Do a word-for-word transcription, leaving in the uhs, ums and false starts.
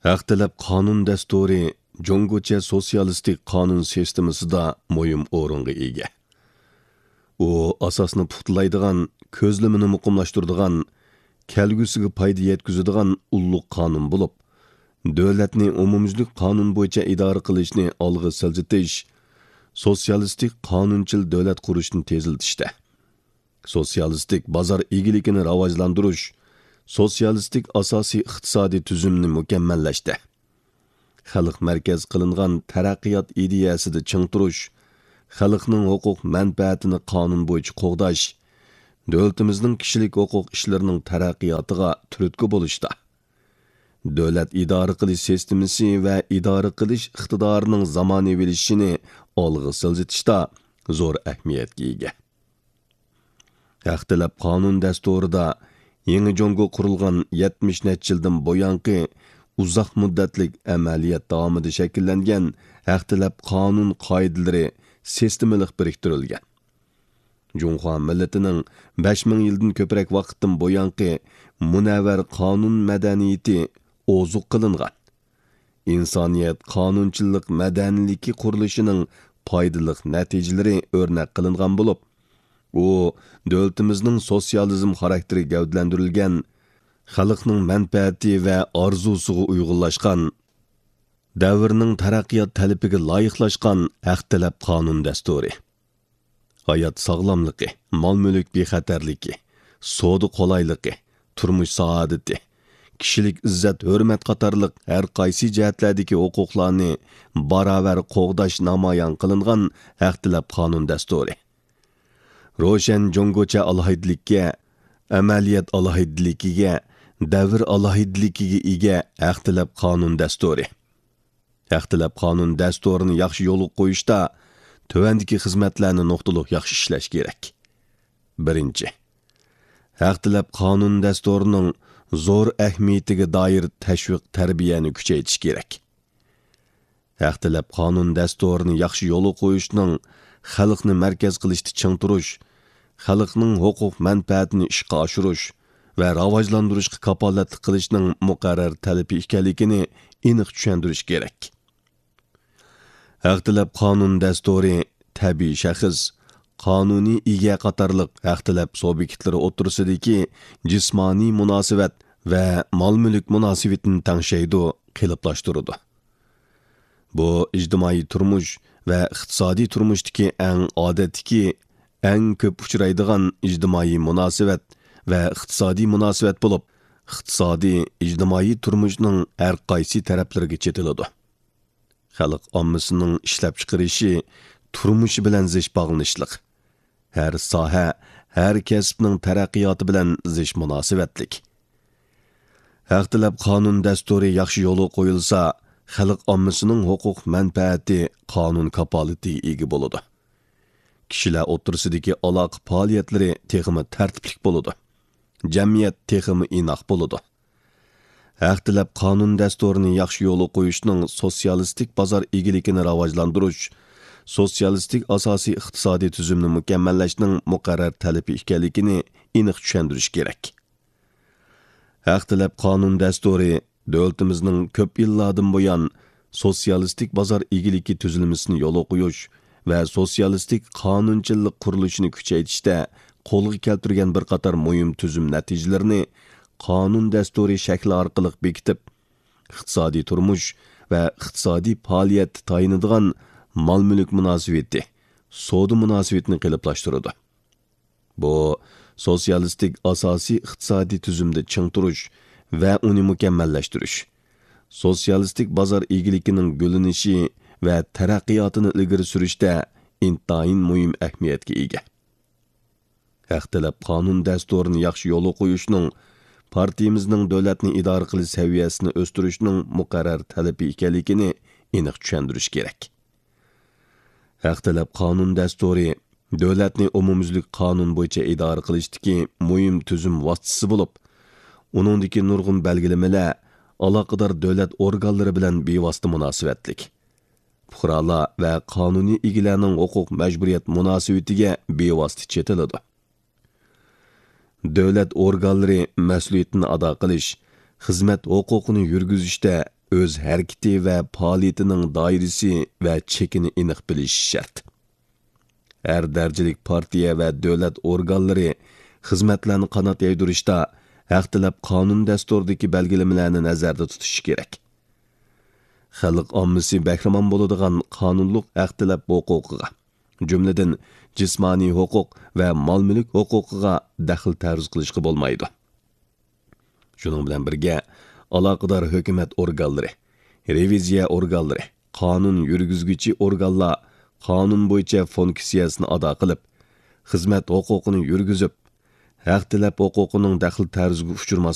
Haq talab qonun dasturi Jongocha sotsialistik qonun sistemasida muhim o'ringa ega. U asosni puxtalaydigan, ko'zlamini muqimlashtiradigan, kelgusiga foyda yetkazadigan ulluq qonun bo'lib, davlatni umumyuzlik qonun bo'yicha idora qilishni olg'a siljitish, sotsialistik qonunchil davlat qurishni teziltishda, sotsialistik bozor egiligini rivojlantirish, sotsialistik asosiy iqtisodiy tuzumni mukammallashda, xalq markaz qilingan taraqqiyot ideyasida ching turish, xalqning huquq manfaatini qonun bo'yicha qo'g'dash, davlatimizning kishilik huquq ishlarining taraqqiyotiga turtki bo'lishda, davlat idora qilish sistemasi va idora qilish iqtidorining zamonaviylashishini olg'a siljitishda zo'r ahamiyatga ega. Haq talab qonun dasturida Yangi Jongo qurilgan yetmish necha yildan buyangi uzoq muddatlik amaliyat davomida shakllangan haq talab qonun qoidalari sistemalik biriktirilgan. Junxo millatining besh ming yildan ko'proq vaqtdan buyangi munavvar qonun madaniyati ozuq qilingan. İnsaniyat qonunchilik madaniyati qurilishining foydali natijalari o'rnak qilingan bo'lib, u davlatimizning sotsializm xarakteri gavdalantirilgan, xalqning manfaati va orzusiga uyg'unlashgan, davrning taraqqiyot talabiga loyiqlashgan haq talab qonun dasturi. Hayot sog'lomligi, mol-mulk bexatarligi, savdo qulayligi, turmush saodati, kishilik izzat hurmat qatorliq har qaysi jihatlardagi huquqlarni barobar qo'g'dash namoyon qilingan haq talab qonun dasturi. Ro'shan jongocha alohidlikka, amaliyat alohidligiga, davr alohidligiga ega haq talab qonun dasturi. Haq talab qonun dasturini yaxshi yo'lga qo'yishda tövəndiki xizmatlarni nuqtaliq yaxshi ishlash kerak. Birinchi, haq talab qonun dasturining zo'r ahamiyatiga doir tashviq tarbiyani kuchaytirish kerak. Haq talab qonun dasturini yaxshi yo'lga qo'yishning xalqni markaz qilishda ching turish, xalqning huquq manfaatini ishga oshirish va rivojlantirishga kapolatlik qilishning muqarrar talabi ekanligini aniq tushuntirish kerak. Haq talab qonun dasturi tabiiy shaxs, qonuniy ega qatorliq haq talab sub'ektlari o'tirisidagi jismoniy munosabat va mol-mulk munosabatini tangshaydi, qiliplashtiradi. Bu ijtimoiy turmush va iqtisodiy turmushdagi eng odatdagi, eng ko'p uchraydigan ijtimoiy munosabat va iqtisodiy munosabat bo'lib, iqtisodiy, ijtimoiy turmushning har qaysi taraflariga chetiladi. Xalq ommasining ishlab chiqarishi, turmushi bilan zish bog'lanishliq. Har soha, har kasbning taraqqiyoti bilan zish munosabatlik. Haq talab qonun dasturi yaxshi yo'lga qo'yilsa, xalq ommasining huquq manfaati qonun kapolatiga ega bo'ladi. Kishilar o'tirisidagi aloqa faoliyatlari texmi tartiblik bo'ladi. Jamiyat texmi inoq bo'ladi. Haq talab qonun dasturini yaxshi yo'lga qo'yishning sotsialistik bozor egiligini rivojlantirish, sotsialistik asosiy iqtisodiy tuzumni mukammallashning muqarrar talabi ekanligini aniq tushuntirish kerak. Haq talab qonun dasturi davlatimizning ko'p yillardan buyon sotsialistik bozor egiligi tuzilmasini yo'lga qo'yish va sotsialistik qonunchilik qurilishini kuchaytirishda qo'lga keltirgan bir qator muhim tuzum natijalarini qonun dasturi shakli orqali bekitib, iqtisodiy turmush va iqtisodiy faoliyat tayinadigan mol-mulk munosabati, savdo munosabatini qiliplashtiradi. Bu sotsialistik asosiy iqtisodiy tuzumda ching turish va uni mukammallashtirish, sotsialistik bozor egiligining gulinishi va taraqqiyotini ilgari surishda intayin muhim ahamiyatga ega. Haq talab qonun dasturini yaxshi yo'lga qo'yishning partiyamizning davlatni idora qilish saviyasini o'stirishning muqarrar talabi ekanligini aniq tushuntirish kerak. Haq talab qonun dasturi davlatni umumyuzlik qonun bo'yicha idora qilishdagi muhim tuzum vositasi bo'lib, uningdagi nurg'un belgilamalar aloqador davlat organlari bilan bevosita munosabatlik. Fuqarolar va qonuniy egalarning huquq majburiyat munosabatiga bevosita chetiladi. Davlat organlari mas'uliyatini ado qilish, xizmat huquqini yurgizishda o'z harakati va faoliyatining doirasi va chekini aniq bilishi shart. Har darajalik partiya va davlat organlari xizmatlarni qanot yaydirishda haq tilab qonun dasturidagi belgilamalarni nazarda tutishi kerak. Xalq ommasi bahramon bo'ladigan qonunliq haq tilab huquqiga, jumladan jismoniy huquq va mol-mulk huquqiga daxl tarz qilishga bo'lmaydi. Shuning bilan birga aloqador hukumat organlari, reviziya organlari, qonun yurgizguchi organlar qonun bo'yicha funksiyasini ado qilib, xizmat huquqini yurgizib, haq tilab huquqining daxl tarziga uchirmas